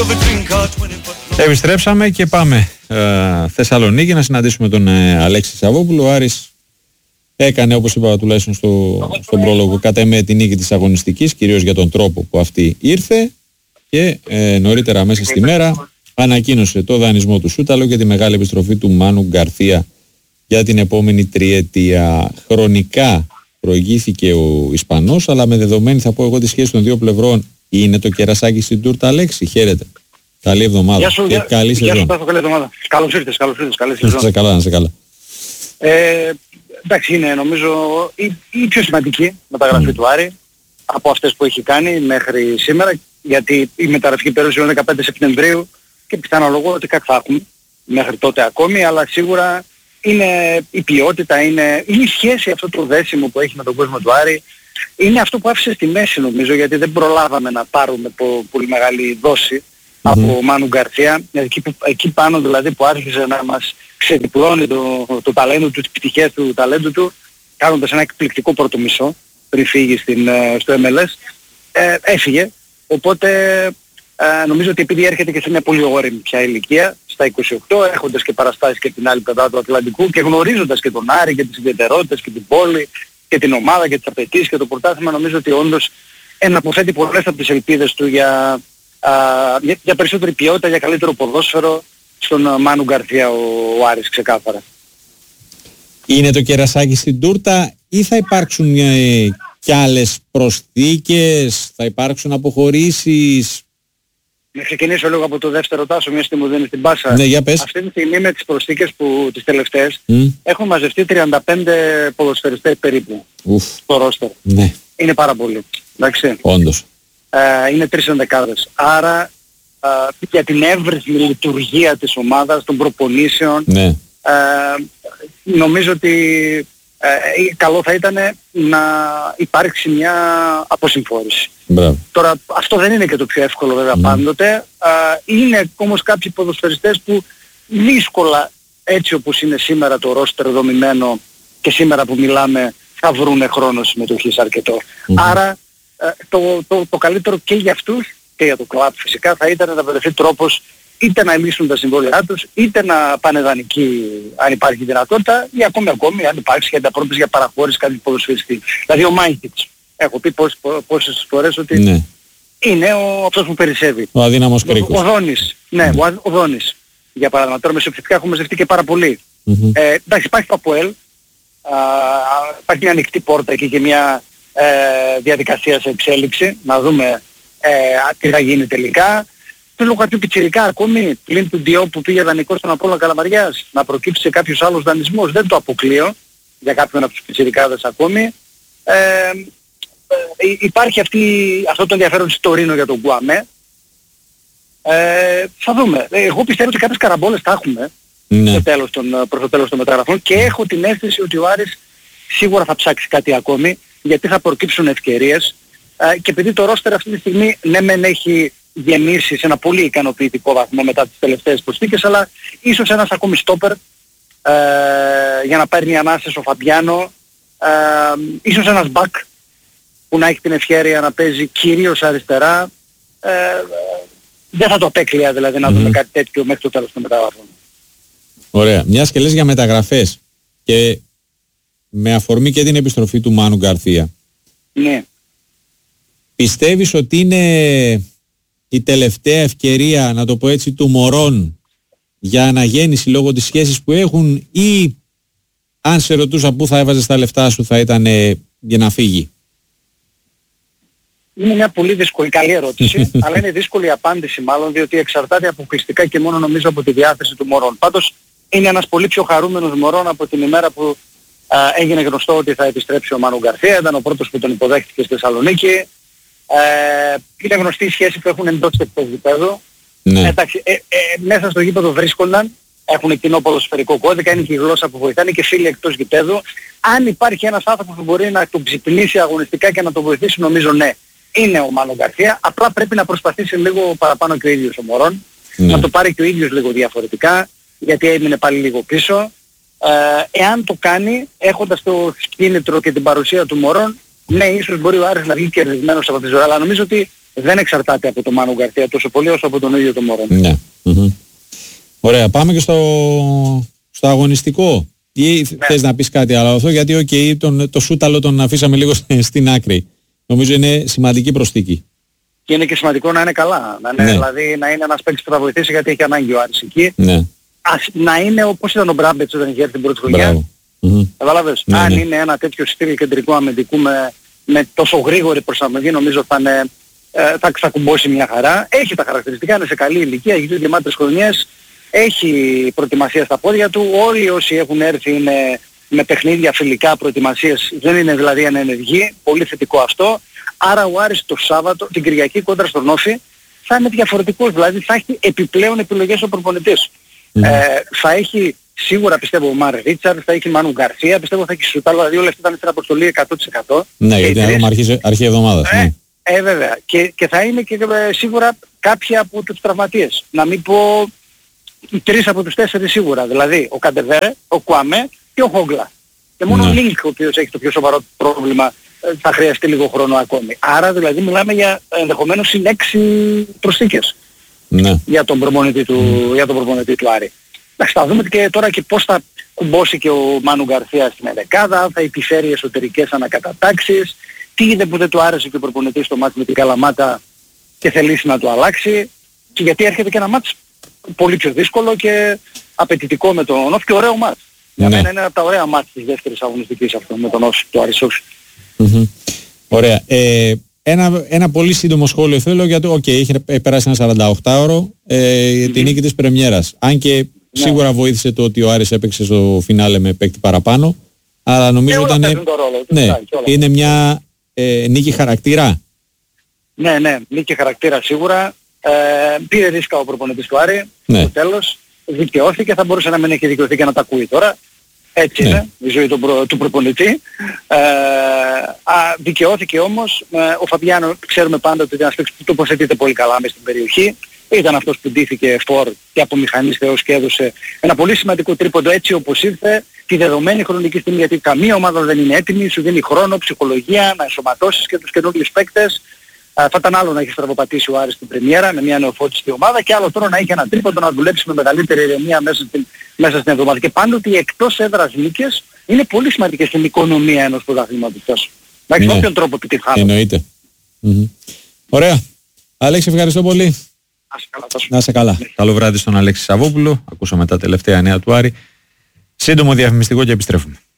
Επιστρέψαμε και πάμε Θεσσαλονίκη να συναντήσουμε τον Αλέξη Σαββόπουλο. Ο Άρης έκανε, όπως είπα τουλάχιστον στον πρόλογο, κατά με την νίκη της αγωνιστικής, κυρίως για τον τρόπο που αυτή ήρθε, και νωρίτερα μέσα στη μέρα ανακοίνωσε το δανεισμό του Σούταλο και τη μεγάλη επιστροφή του Μάνου Γκαρθία για την επόμενη τριετία. Χρονικά προηγήθηκε ο Ισπανός, αλλά με δεδομένη, θα πω εγώ, τη σχέση των δύο πλευρών, είναι το κερασάκι στην τούρτα, Αλέξη. Χαίρετε. Καλή εβδομάδα. Γεια σου, καλή σεζόν. Γεια σου, καλή εβδομάδα. Καλώς ήρθες, καλή σεζόν. Να σε καλά, να σε καλά. Εντάξει, είναι νομίζω η πιο σημαντική μεταγραφή του Άρη από αυτές που έχει κάνει μέχρι σήμερα, γιατί η μεταγραφική περίοδος είναι 15 Σεπτεμβρίου και πιθανολογώ ότι κάτι θα έχουμε μέχρι τότε ακόμη, αλλά σίγουρα είναι η ποιότητα, είναι η σχέση, αυτό το δέσιμο που έχει με τον κόσμο του Άρη, είναι αυτό που άφησε στη μέση νομίζω, γιατί δεν προλάβαμε να πάρουμε πολύ μεγάλη δόση από Μάνου Γκαρθία, εκεί πάνω δηλαδή που άρχισε να μας ξεδιπλώνει το ταλέντο του, τις πτυχές του ταλέντου του, κάνοντας ένα εκπληκτικό πρώτο μισό πριν φύγει στο MLS, έφυγε. Οπότε νομίζω ότι επειδή έρχεται και σε μια πολύ όριμη πια ηλικία, στα 28, έχοντας και παραστάσεις και την άλλη πλευρά του Ατλαντικού και γνωρίζοντας και τον Άρη και τις ιδιαιτερότητες και την πόλη και την ομάδα και τις απαιτήσεις και το πρωτάθλημα, νομίζω ότι όντως αποθέτει πολλές από τις ελπίδες του για περισσότερη ποιότητα, για καλύτερο ποδόσφαιρο στον Μάνου Γκαρθία ο Άρης, ξεκάθαρα. Είναι το κερασάκι στην τούρτα ή θα υπάρξουν κι άλλες προσθήκες, θα υπάρξουν αποχωρήσεις? Να ξεκινήσω λίγο από το δεύτερο, Τάσο, μια στιγμή μου δίνει την πάσα. Ναι, για πες. Αυτή τη στιγμή με τις προσθήκες τις τελευταίες έχουν μαζευτεί 35 ποδοσφαιριστές περίπου στο ρόστερ. Ναι. Είναι πάρα πολύ. Εντάξει. Όντως. Είναι 3 ενδεκάδες. Άρα για την εύρυθμη λειτουργία της ομάδας, των προπονήσεων, ναι, νομίζω ότι καλό θα ήταν να υπάρξει μια αποσυμφόρηση. Μπράβο. Τώρα αυτό δεν είναι και το πιο εύκολο βέβαια πάντοτε. Είναι όμως κάποιοι ποδοσφαιριστές που δύσκολα, έτσι όπως είναι σήμερα το ρόστερ δομημένο και σήμερα που μιλάμε, θα βρούνε χρόνο συμμετοχής αρκετό. Άρα το καλύτερο και για αυτούς και για το κλαμπ φυσικά θα ήταν να βρεθεί τρόπος είτε να λύσουν τα συμβόλαιά τους, είτε να πάνε δανεικοί αν υπάρχει δυνατότητα, ή ακόμη αν υπάρχει και ανταπρόπτωση για παραχώρηση κάτι ποδοσφαιριστή. Δηλαδή ο Μάιτιτς, έχω πει πόσες φορές ότι ναι, είναι αυτός που περισσεύει. Ο αδύναμος κρίκος. Ο Δόνης, ναι, ο Δόνης. Για παράδειγμα, τώρα μεσοεπιθετικά έχουμε μαζευτεί και πάρα πολύ. Εντάξει, υπάρχει το ΑΠΟΕΛ, υπάρχει μια ανοιχτή πόρτα εκεί και μια διαδικασία σε εξέλιξη, να δούμε τι θα γίνει τελικά. Θέλω κάποιου πιτσιρικά ακόμη, πλην του Ντιό που πήγε δανεικό στον Απόλλωνα Καλαμαριάς, να προκύψει σε κάποιους άλλους δανεισμούς, δεν το αποκλείω για κάποιον από τους πιτσιρικάδες ακόμη. Υπάρχει αυτό το ενδιαφέρον της Τωρίνο για τον Γκουαμέ. Θα δούμε. Εγώ πιστεύω ότι κάποιες καραμπόλες θα έχουμε προς το τέλος των μεταγραφών και έχω την αίσθηση ότι ο Άρης σίγουρα θα ψάξει κάτι ακόμη, γιατί θα προκύψουν ευκαιρίες και επειδή το ρόστερ αυτή τη στιγμή ναι μεν έχει γεμίσει σε ένα πολύ ικανοποιητικό βαθμό μετά τις τελευταίες προσθήκες, αλλά ίσως ένας ακόμη στόπερ για να παίρνει ανάσες ο Φαμπιάνο, ίσως ένας μπακ που να έχει την ευχέρεια να παίζει κυρίως αριστερά, δεν θα το απέκλεια δηλαδή να δούμε κάτι τέτοιο μέχρι το τέλος των μεταγραφών. Ωραία. Μιας και λες για μεταγραφές και με αφορμή και την επιστροφή του Μάνου Γκαρθία. Ναι. Πιστεύεις ότι είναι η τελευταία ευκαιρία, να το πω έτσι, του Μωρών για αναγέννηση λόγω της σχέσης που έχουν, ή αν σε ρωτούσα πού θα έβαζες τα λεφτά σου θα ήταν για να φύγει? Είναι μια πολύ δύσκολη, καλή ερώτηση, αλλά είναι δύσκολη η απάντηση μάλλον, διότι εξαρτάται αποκλειστικά και μόνο νομίζω από τη διάθεση του Μωρών. Πάντως είναι ένας πολύ πιο χαρούμενος Μωρών από την ημέρα που έγινε γνωστό ότι θα επιστρέψει ο Μάνου Γκαρθία, ήταν ο πρώτος που τον υποδέχτηκε στη Θεσσαλονίκη. Είναι γνωστή η σχέση που έχουν εντός και εκτός γηπέδου. Ναι. Εντάξει, μέσα στο γήπεδο βρίσκονταν, έχουν κοινό ποδοσφαιρικό κώδικα, είναι και η γλώσσα που βοηθάει, είναι και φίλοι εκτός γηπέδου. Αν υπάρχει ένας άνθρωπος που μπορεί να τον ξυπνήσει αγωνιστικά και να τον βοηθήσει, νομίζω ναι, είναι ο Μάνου Γκαρθία. Απλά πρέπει να προσπαθήσει λίγο παραπάνω και ο ίδιος ο Μωρών, να το πάρει και ο ίδιος λίγο διαφορετικά, γιατί έμεινε πάλι λίγο πίσω. Εάν το κάνει, έχοντας το κίνητρο και την παρουσία του Μωρών, ναι, ίσως μπορεί ο Άρης να βγει κερδισμένος από τη ζωή, αλλά νομίζω ότι δεν εξαρτάται από τον Μάνο Γκαρθία τόσο πολύ όσο από τον ίδιο τον Μωρόν. Ναι. Ωραία, πάμε και στο αγωνιστικό. Ή θες να πεις κάτι άλλο αυτό, γιατί το σούταλο τον αφήσαμε λίγο στην άκρη. Νομίζω είναι σημαντική προσθήκη. Και είναι και σημαντικό να είναι καλά. Δηλαδή να είναι ένας παίκτης που θα βοηθήσει, γιατί έχει ανάγκη ο Άρης εκεί. Ναι. Να είναι όπως ήταν ο Μπράμπετς όταν είχε έρθει την πρώτη χρονιά. Καταλάβες. Ναι, αν είναι ένα τέτοιο στυλ κεντρικού αμυντικού με τόσο γρήγορη προσαρμογή, νομίζω θα κουμπώσει μια χαρά. Έχει τα χαρακτηριστικά, είναι σε καλή ηλικία, έχει γεμάτες χρονιές, έχει προετοιμασία στα πόδια του. Όλοι όσοι έχουν έρθει είναι με παιχνίδια φιλικά προετοιμασίες, δεν είναι δηλαδή ανενεργοί, πολύ θετικό αυτό. Άρα ο Άρης το Σάββατο, την Κυριακή κόντρα στον Όφη, θα είναι διαφορετικός, δηλαδή θα έχει επιπλέον επιλογές ο προπονητής. Θα έχει σίγουρα, πιστεύω, ο Μάρ Ρίτσαρντ, θα έχει Μάνου Γκαρθία, πιστεύω θα έχει Σούταλο, δηλαδή όλα αυτά ήταν στην αποστολή 100%. Ναι, γιατί έχουμε αρχή εβδομάδας. Βέβαια. Και θα είναι και σίγουρα κάποιοι από τους τραυματίες. Να μην πω 3 από τους 4 σίγουρα. Δηλαδή ο Καντεβέρε, ο Κουαμέ και ο Χόγκλα. Και μόνο ο Λίνκ, ο οποίος έχει το πιο σοβαρό πρόβλημα, θα χρειαστεί λίγο χρόνο ακόμη. Άρα δηλαδή μιλάμε για ενδεχομένως συν 6 προσθήκες για τον προπονητή του Άρη. Θα δούμε και τώρα και πώς θα κουμπώσει και ο Μάνου Γκαρθία στην ενδεκάδα, θα επιφέρει εσωτερικές ανακατατάξεις, τι είδε που δεν του άρεσε και ο προπονητής στο μάτς με την Καλαμάτα και θελήσει να το αλλάξει, και γιατί έρχεται και ένα μάτς πολύ πιο δύσκολο και απαιτητικό με τον Όφη και ωραίο μάτς. Για μένα είναι ένα από τα ωραία μάτς της δεύτερης αγωνιστικής αυτό με τον Όφη του Άρης. Ωραία. Ένα πολύ σύντομο σχόλιο θέλω, γιατί είχε περάσει ένα 48ωρο τη νίκη της πρεμιέρας. Αν και σίγουρα βοήθησε το ότι ο Άρης έπαιξε στο φινάλε με παίκτη παραπάνω, αλλά νομίζω ήταν είναι μια νίκη χαρακτήρα. Ναι, νίκη χαρακτήρα σίγουρα. Πήρε ρίσκα ο προπονητής του Άρη, στο τέλος, δικαιώθηκε, θα μπορούσε να μην έχει δικαιωθεί και να τα ακούει τώρα. Έτσι είναι η ζωή του προπονητή. Δικαιώθηκε όμως. Ο Φαμπιάνο ξέρουμε πάντα ότι ήταν ένας παίκτης που τοποθετείται πολύ καλά μες στην περιοχή. Ήταν αυτός που ντύθηκε φορ και από μηχανής θεός και έδωσε ένα πολύ σημαντικό τρίποντο έτσι όπως ήρθε, τη δεδομένη χρονική στιγμή, γιατί καμία ομάδα δεν είναι έτοιμη, σου δίνει χρόνο, ψυχολογία, να ενσωματώσεις και τους καινούργιους παίκτες. Θα ήταν άλλο να έχει στραβοπατήσει ο Άρης στην πρεμιέρα με μια νεοφώτιστη ομάδα, και άλλο τώρα να έχει ένα τρίποντο να δουλέψει με μεγαλύτερη ηρεμία μέσα στην εβδομάδα. Και πάντοτε οι εκτός έδρας νίκες είναι πολύ σημαντικές στην οικονομία ενός πρωταθλήματος. Με όποιον τρόπο επιτυχάνουν. Εννοείται. Ωραία. Αλέξη, ευχαριστώ πολύ. Να είσαι καλά. Καλό βράδυ στον Αλέξη Σαββόπουλο. Ακούσαμε τα τελευταία νέα του Άρη. Σύντομο διαφημιστικό και επιστρέφουμε.